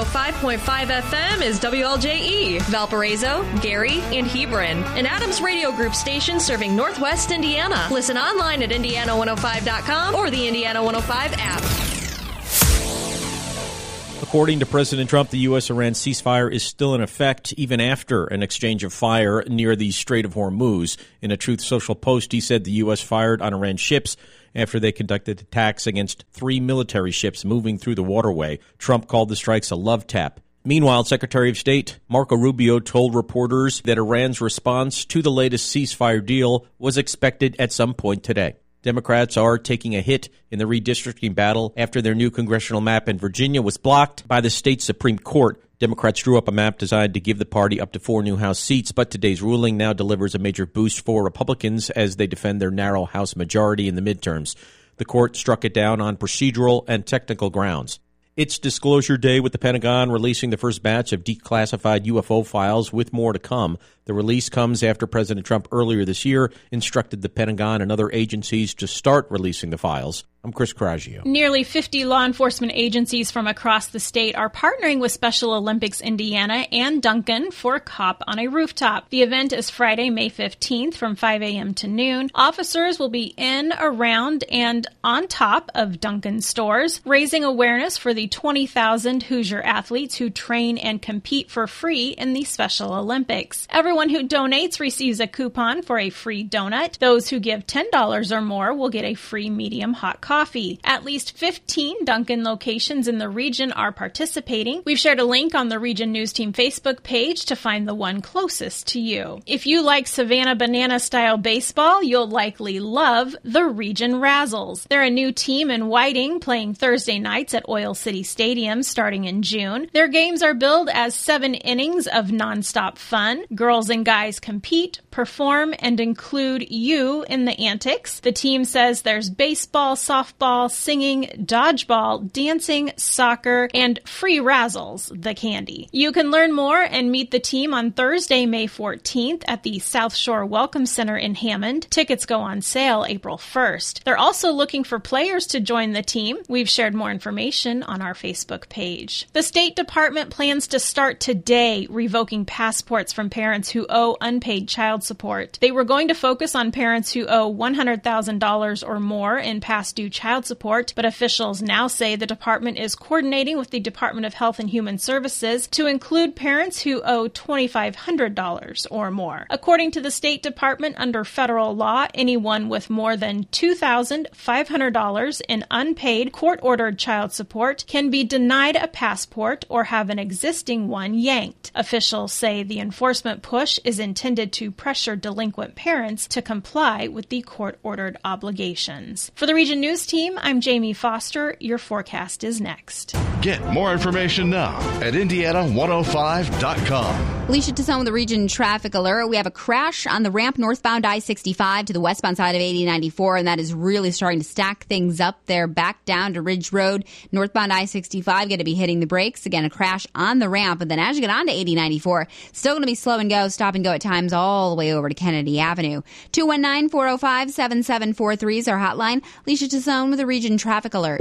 105.5 FM is WLJE, Valparaiso, Gary, and Hebron, an Adams Radio Group station serving Northwest Indiana. Listen online at Indiana105.com or the Indiana 105 app. According to President Trump, the U.S.-Iran ceasefire is still in effect even after an exchange of fire near the Strait of Hormuz. In a Truth Social post, he said the U.S. fired on Iran ships after they conducted attacks against 3 military ships moving through the waterway. Trump called the strikes a love tap. Meanwhile, Secretary of State Marco Rubio told reporters that Iran's response to the latest ceasefire deal was expected at some point today. Democrats are taking a hit in the redistricting battle after their new congressional map in Virginia was blocked by the state Supreme Court. Democrats drew up a map designed to give the party up to 4 new House seats, but today's ruling now delivers a major boost for Republicans as they defend their narrow House majority in the midterms. The court struck it down on procedural and technical grounds. It's Disclosure Day, with the Pentagon releasing the first batch of declassified UFO files, with more to come. The release comes after President Trump earlier this year instructed the Pentagon and other agencies to start releasing the files. I'm Chris Coraggio. Nearly 50 law enforcement agencies from across the state are partnering with Special Olympics Indiana and Dunkin' for Cop on a Rooftop. The event is Friday, May 15th from 5 a.m. to noon. Officers will be in, around, and on top of Dunkin' stores, raising awareness for the 20,000 Hoosier athletes who train and compete for free in the Special Olympics. Everyone who donates receives a coupon for a free donut. Those who give $10 or more will get a free medium hot coffee. At least 15 Dunkin' locations in the region are participating. We've shared a link on the Region News Team Facebook page to find the one closest to you. If you like Savannah Banana-style baseball, you'll likely love the Region Razzles. They're a new team in Whiting playing Thursday nights at Oil City Stadium starting in June. Their games are billed as 7 innings of nonstop fun. Girls and guys compete, perform, and include you in the antics. The team says there's baseball, softball, singing, dodgeball, dancing, soccer, and free Razzles, the candy. You can learn more and meet the team on Thursday, May 14th at the South Shore Welcome Center in Hammond. Tickets go on sale April 1st. They're also looking for players to join the team. We've shared more information on our Facebook page. The State Department plans to start today revoking passports from parents who owe unpaid child support. They were going to focus on parents who owe $100,000 or more in past due child support, but officials now say the department is coordinating with the Department of Health and Human Services to include parents who owe $2,500 or more. According to the State Department, under federal law, anyone with more than $2,500 in unpaid court-ordered child support can be denied a passport or have an existing one yanked. Officials say the enforcement push is intended to pressure delinquent parents to comply with the court-ordered obligations. For the Region News Team, I'm Jamie Foster. Your forecast is next. Get more information now at Indiana105.com. Alicia Tassone with the Region Traffic Alert. We have a crash on the ramp northbound I-65 to the westbound side of 8094, and that is really starting to stack things up there back down to Ridge Road. Northbound I-65 going to be hitting the brakes. Again, a crash on the ramp, and then as you get on to 8094, still going to be slow and go, stop and go at times all the way over to Kennedy Avenue. 219-405-7743 is our hotline. Alicia Tassone with the Region Traffic Alert.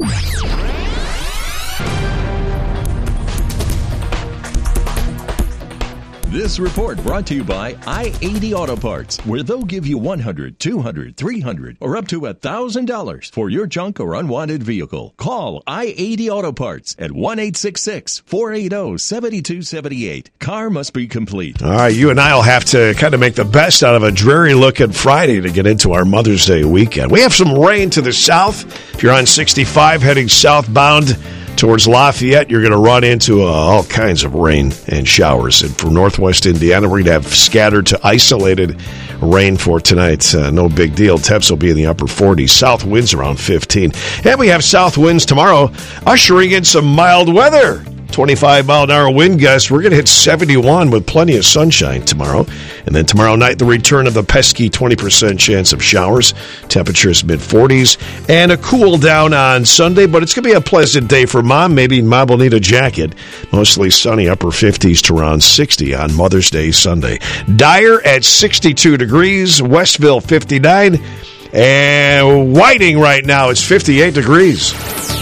This report brought to you by I-80 Auto Parts, where they'll give you $100, $200, $300, or up to $1,000 for your junk or unwanted vehicle. Call I-80 Auto Parts at 1-866-480-7278. Car must be complete. All right, you and I will have to kind of make the best out of a dreary-looking Friday to get into our Mother's Day weekend. We have some rain to the south. If you're on 65 heading southbound towards Lafayette, you're going to run into all kinds of rain and showers. And for northwest Indiana, we're going to have scattered to isolated rain for tonight. No big deal. Temps will be in the upper 40s. South winds around 15. And we have south winds tomorrow, ushering in some mild weather. 25-mile-an-hour wind gusts. We're going to hit 71 with plenty of sunshine tomorrow. And then tomorrow night, the return of the pesky 20% chance of showers. Temperatures mid-40s. And a cool down on Sunday, but it's going to be a pleasant day for Mom. Maybe Mom will need a jacket. Mostly sunny, upper 50s to around 60 on Mother's Day Sunday. Dyer at 62 degrees. Westville, 59. And Whiting right now is 58 degrees.